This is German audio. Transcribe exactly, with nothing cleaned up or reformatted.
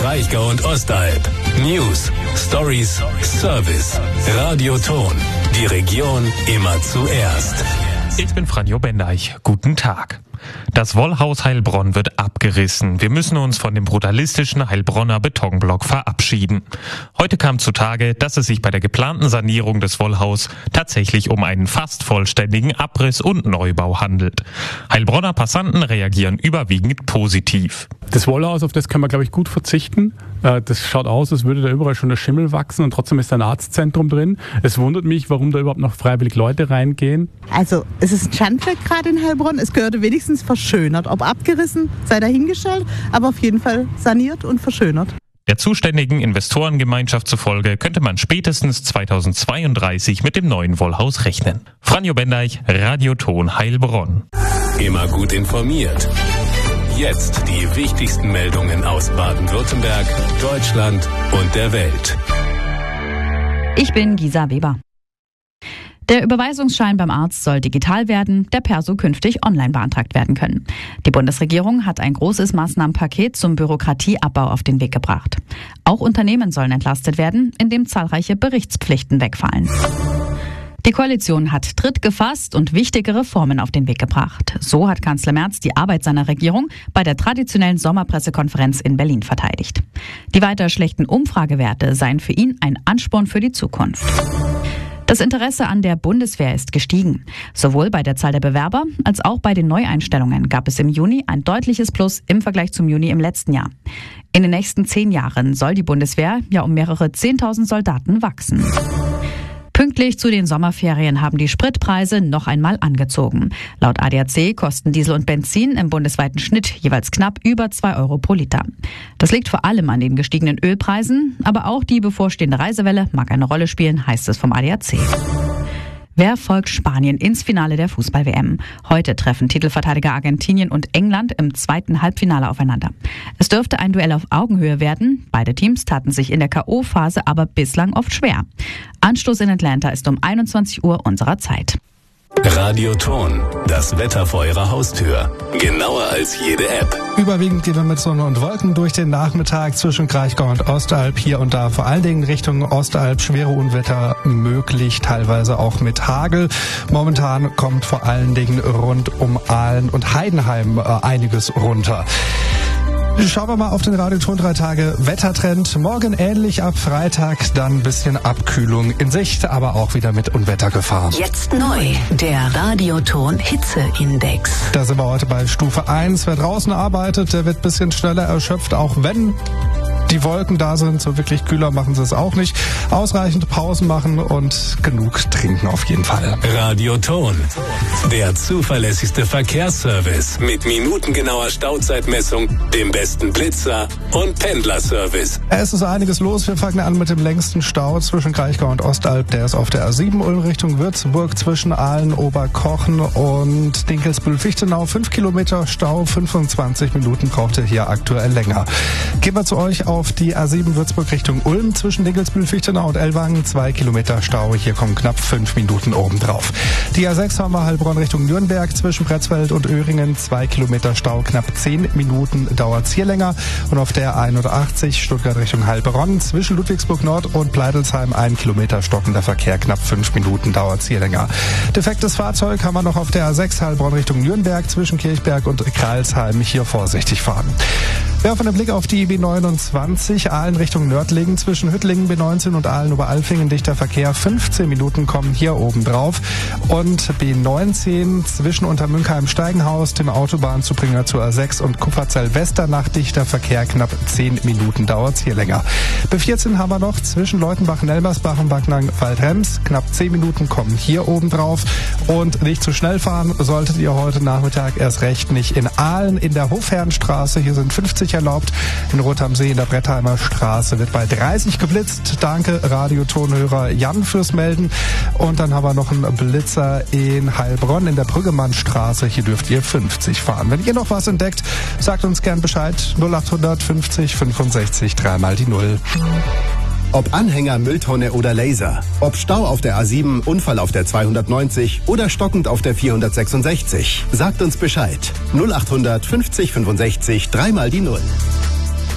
Kraichgau und Ostalb. News, Stories, Service. Radio Ton. Die Region immer zuerst. Ich bin Franjo Bendeich. Guten Tag. Das Wollhaus Heilbronn wird abgerissen. Wir müssen uns von dem brutalistischen Heilbronner Betonblock verabschieden. Heute kam zutage, dass es sich bei der geplanten Sanierung des Wollhaus tatsächlich um einen fast vollständigen Abriss und Neubau handelt. Heilbronner Passanten reagieren überwiegend positiv. Das Wollhaus, auf das kann man, glaube ich, gut verzichten. Das schaut aus, als würde da überall schon der Schimmel wachsen und trotzdem ist da ein Arztzentrum drin. Es wundert mich, warum da überhaupt noch freiwillig Leute reingehen. Also es ist ein Schandfleck gerade in Heilbronn. Es gehörte wenigstens verschönert. Ob abgerissen, sei dahingestellt, aber auf jeden Fall saniert und verschönert. Der zuständigen Investorengemeinschaft zufolge könnte man spätestens zweitausendzweiunddreißig mit dem neuen Wollhaus rechnen. Franjo Bendeich, Radio Ton Heilbronn. Immer gut informiert. Jetzt die wichtigsten Meldungen aus Baden-Württemberg, Deutschland und der Welt. Ich bin Gisa Weber. Der Überweisungsschein beim Arzt soll digital werden, der Perso künftig online beantragt werden können. Die Bundesregierung hat ein großes Maßnahmenpaket zum Bürokratieabbau auf den Weg gebracht. Auch Unternehmen sollen entlastet werden, indem zahlreiche Berichtspflichten wegfallen. Die Koalition hat Tritt gefasst und wichtige Reformen auf den Weg gebracht. So hat Kanzler Merz die Arbeit seiner Regierung bei der traditionellen Sommerpressekonferenz in Berlin verteidigt. Die weiter schlechten Umfragewerte seien für ihn ein Ansporn für die Zukunft. Das Interesse an der Bundeswehr ist gestiegen. Sowohl bei der Zahl der Bewerber als auch bei den Neueinstellungen gab es im Juni ein deutliches Plus im Vergleich zum Juni im letzten Jahr. In den nächsten zehn Jahren soll die Bundeswehr ja um mehrere zehntausend Soldaten wachsen. Pünktlich zu den Sommerferien haben die Spritpreise noch einmal angezogen. Laut A D A C kosten Diesel und Benzin im bundesweiten Schnitt jeweils knapp über zwei Euro pro Liter. Das liegt vor allem an den gestiegenen Ölpreisen, aber auch die bevorstehende Reisewelle mag eine Rolle spielen, heißt es vom A D A C. Wer folgt Spanien ins Finale der Fußball-W M? Heute treffen Titelverteidiger Argentinien und England im zweiten Halbfinale aufeinander. Es dürfte ein Duell auf Augenhöhe werden. Beide Teams taten sich in der K O-Phase aber bislang oft schwer. Anstoß in Atlanta ist um einundzwanzig Uhr unserer Zeit. Radio Ton, das Wetter vor Ihrer Haustür. Genauer als jede App. Überwiegend gehen wir mit Sonne und Wolken durch den Nachmittag zwischen Kraichgau und Ostalb. Hier und da vor allen Dingen Richtung Ostalb schwere Unwetter möglich, teilweise auch mit Hagel. Momentan kommt vor allen Dingen rund um Aalen und Heidenheim äh, einiges runter. Schauen wir mal auf den Radioton drei Tage Wettertrend. Morgen ähnlich, ab Freitag dann ein bisschen Abkühlung in Sicht, aber auch wieder mit Unwettergefahr. Jetzt neu, der Radioton Hitzeindex. Da sind wir heute bei Stufe eins. Wer draußen arbeitet, der wird ein bisschen schneller erschöpft, auch wenn die Wolken da sind. So wirklich kühler machen sie es auch nicht. Ausreichend Pausen machen und genug trinken auf jeden Fall. Radio Ton, der zuverlässigste Verkehrsservice mit minutengenauer Stauzeitmessung, dem besten Blitzer und Pendlerservice. Es ist einiges los. Wir fangen an mit dem längsten Stau zwischen Kraichgau und Ostalb. Der ist auf der A sieben Ulm Richtung Würzburg zwischen Aalen, Oberkochen und Dinkelsbühl-Fichtenau. Fünf Kilometer Stau, fünfundzwanzig Minuten braucht ihr hier aktuell länger. Gehen wir zu euch auf die A sieben Würzburg Richtung Ulm zwischen Dinkelsbühl-Fichtenau und Ellwangen. Zwei Kilometer Stau, hier kommen knapp fünf Minuten obendrauf. Die A sechs haben wir Heilbronn Richtung Nürnberg zwischen Pretzfeld und Öhringen. Zwei Kilometer Stau, knapp zehn Minuten dauert es hier länger. Und auf der A einundachtzig Stuttgart Richtung Heilbronn zwischen Ludwigsburg Nord und Pleidelsheim ein Kilometer stockender Verkehr, knapp fünf Minuten dauert es hier länger. Defektes Fahrzeug haben wir noch auf der A sechs Heilbronn Richtung Nürnberg zwischen Kirchberg und Kralsheim. Hier vorsichtig fahren. Ja, von dem Blick auf die B neunundzwanzig, Aalen Richtung Nördlingen zwischen Hüttlingen B neunzehn und Aalen-Oberalfingen dichter Verkehr, fünfzehn Minuten kommen hier oben drauf. Und B neunzehn zwischen Untermünkheim-Steigenhaus, dem Autobahnzubringer zur A sechs und Kupferzell-Westernach dichter Verkehr, knapp zehn Minuten dauert es hier länger. B vierzehn haben wir noch zwischen Leutenbach-Nelmersbach und Backnang-Waldrems, knapp zehn Minuten kommen hier oben drauf. Und nicht zu schnell fahren solltet ihr heute Nachmittag erst recht nicht in Aalen in der Hofherrenstraße, hier sind fünfzig erlaubt. In Rot am See in der Brettheimer Straße wird bei dreißig geblitzt. Danke Radiotonhörer Jan fürs Melden. Und dann haben wir noch einen Blitzer in Heilbronn in der Brüggemannstraße. Hier dürft ihr fünfzig fahren. Wenn ihr noch was entdeckt, sagt uns gern Bescheid. null acht fünfzig fünfundsechzig dreimal die Null. Ob Anhänger, Mülltonne oder Laser. Ob Stau auf der A sieben, Unfall auf der zweihundertneunzig oder stockend auf der vierhundertsechsundsechzig. Sagt uns Bescheid. null acht fünfzig fünfundsechzig dreimal die Null.